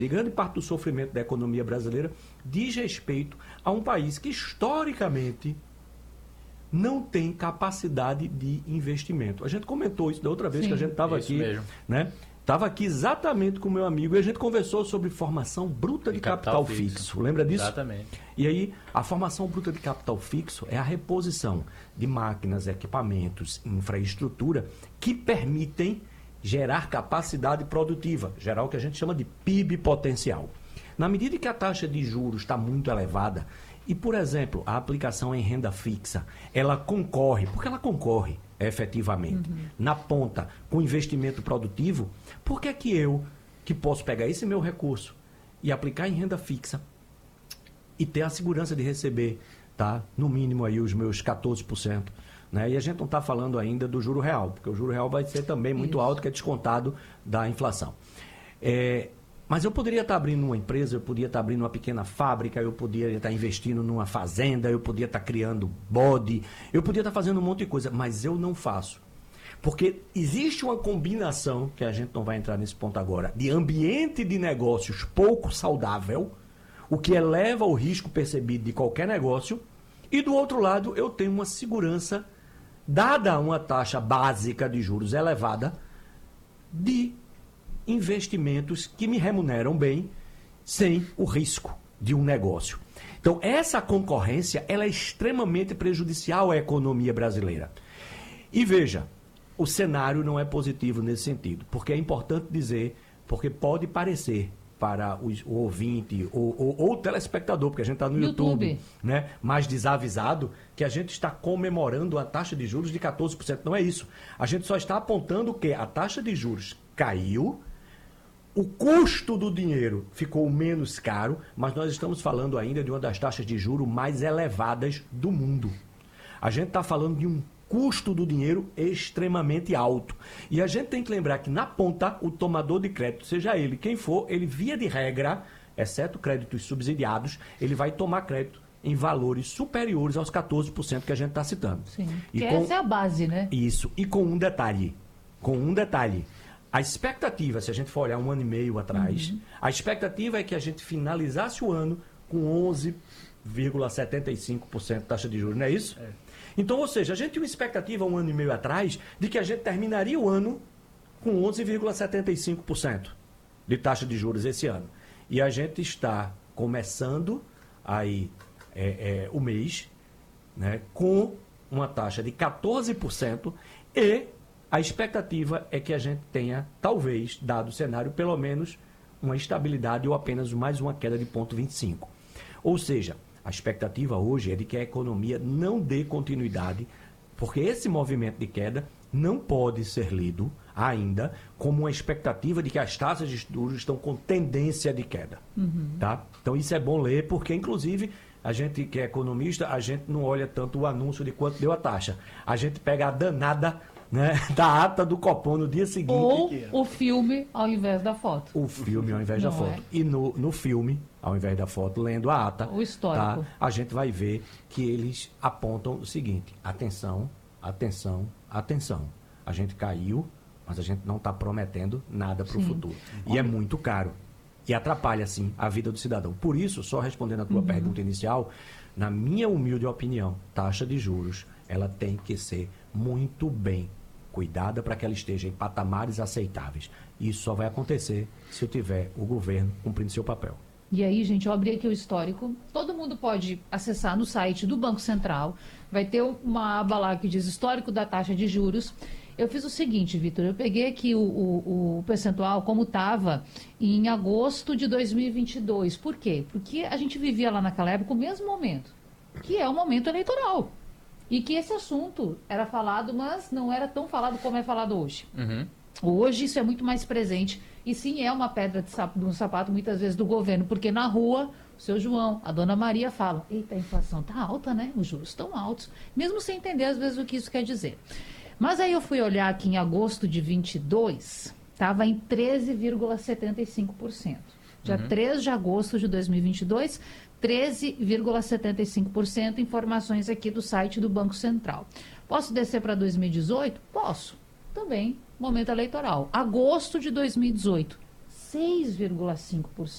E grande parte do sofrimento da economia brasileira diz respeito a um país que, historicamente, não tem capacidade de investimento. A gente comentou isso da outra vez que a gente estava aqui, né? Estava aqui exatamente com o meu amigo e a gente conversou sobre formação bruta de capital fixo. Lembra disso? Exatamente. E aí, a formação bruta de capital fixo é a reposição de máquinas, equipamentos, infraestrutura que permitem gerar capacidade produtiva, gerar o que a gente chama de PIB potencial. Na medida que a taxa de juros está muito elevada e, por exemplo, a aplicação em renda fixa, ela concorre, porque ela concorre efetivamente, na ponta, com investimento produtivo, por que é que eu, que posso pegar esse meu recurso e aplicar em renda fixa e ter a segurança de receber, tá, no mínimo aí os meus 14%, né? E a gente não está falando ainda do juro real, porque o juro real vai ser também muito alto, que é descontado da inflação. Mas eu poderia estar abrindo uma empresa, eu poderia estar abrindo uma pequena fábrica, eu poderia estar investindo numa fazenda, eu poderia estar criando bode, eu poderia estar fazendo um monte de coisa, mas eu não faço. Porque existe uma combinação, que a gente não vai entrar nesse ponto agora, de ambiente de negócios pouco saudável, o que eleva o risco percebido de qualquer negócio, e do outro lado eu tenho uma segurança, dada uma taxa básica de juros elevada, de investimentos que me remuneram bem sem o risco de um negócio. Então, essa concorrência ela é extremamente prejudicial à economia brasileira. E veja, o cenário não é positivo nesse sentido, porque é importante dizer, porque pode parecer para o ouvinte ou o telespectador, porque a gente está no YouTube, né, mais desavisado, que a gente está comemorando a taxa de juros de 14%. Não é isso. A gente só está apontando que a taxa de juros caiu, o custo do dinheiro ficou menos caro, mas nós estamos falando ainda de uma das taxas de juros mais elevadas do mundo. A gente está falando de um custo do dinheiro extremamente alto. E a gente tem que lembrar que na ponta, o tomador de crédito, seja ele quem for, ele via de regra, exceto créditos subsidiados, ele vai tomar crédito em valores superiores aos 14% que a gente está citando. Sim, e essa é a base, né? Isso, e com um detalhe. A expectativa, se a gente for olhar um ano e meio atrás, a expectativa é que a gente finalizasse o ano com 11,75% taxa de juros, não é isso? Então, ou seja, a gente tinha uma expectativa um ano e meio atrás de que a gente terminaria o ano com 11,75% de taxa de juros esse ano. E a gente está começando aí o mês, né, com uma taxa de 14% e a expectativa é que a gente tenha, talvez, dado o cenário, pelo menos uma estabilidade ou apenas mais uma queda de 0,25. Ou seja, a expectativa hoje é de que a economia não dê continuidade, porque esse movimento de queda não pode ser lido ainda como uma expectativa de que as taxas de juros estão com tendência de queda. Tá? Então isso é bom ler, porque inclusive a gente que é economista, a gente não olha tanto o anúncio de quanto deu a taxa. A gente pega a danada, né, da ata do Copom no dia seguinte. Ou o filme ao invés da foto. O filme ao invés da foto. E no filme, ao invés da foto, lendo a ata, o histórico, tá, a gente vai ver que eles apontam o seguinte: atenção, atenção, atenção. A gente caiu, mas a gente não está prometendo nada para o futuro. E é muito caro. E atrapalha, sim, a vida do cidadão. Por isso, só respondendo a tua pergunta inicial, na minha humilde opinião, taxa de juros, ela tem que ser muito bem cuidada para que ela esteja em patamares aceitáveis. Isso só vai acontecer se eu tiver o governo cumprindo seu papel. E aí, gente, eu abri aqui o histórico. Todo mundo pode acessar no site do Banco Central. Vai ter uma aba lá que diz histórico da taxa de juros. Eu fiz o seguinte, Vitor, eu peguei aqui o percentual como estava em agosto de 2022. Por quê? Porque a gente vivia lá naquela época o mesmo momento, que é o momento eleitoral. E que esse assunto era falado, mas não era tão falado como é falado hoje. Hoje isso é muito mais presente. E sim, é uma pedra de um sapato, muitas vezes, do governo. Porque na rua, o seu João, a dona Maria falam: eita, a inflação está alta, né? Os juros estão altos. Mesmo sem entender, às vezes, o que isso quer dizer. Mas aí eu fui olhar aqui em agosto de 22, estava em 13,75%. Dia 3 de agosto de 2022, 13,75%, informações aqui do site do Banco Central. Posso descer para 2018? Posso. Também, momento eleitoral. Agosto de 2018, 6,5%.